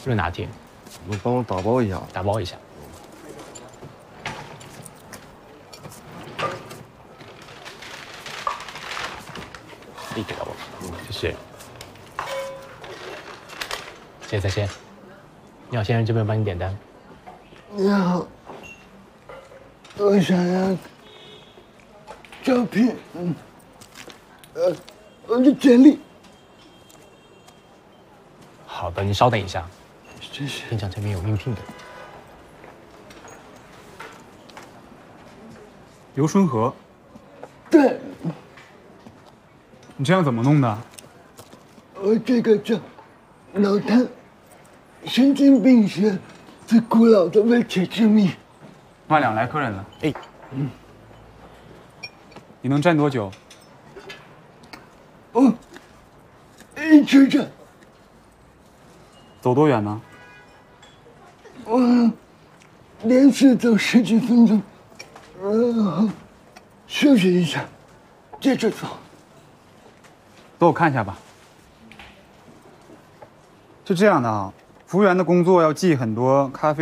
热拿铁， 你帮我打包一下。 打包一下。递给了我，谢谢。谢谢再见。你好，先生，这边帮你点单。 你好，我想要招聘，我的简历。 好的，你稍等一下。 谢谢。 店长这边有应聘的。 刘春和， 对， 你这样怎么弄的？ 我这个叫脑瘫神经病学最古老的未解之谜。 万两来客人了。哎，你能站多久？ 一直站。 走多远呢？ 我连续走10几分钟，然后休息一下，接着走。 给我看一下吧。是这样的啊，服务员的工作要记很多咖啡。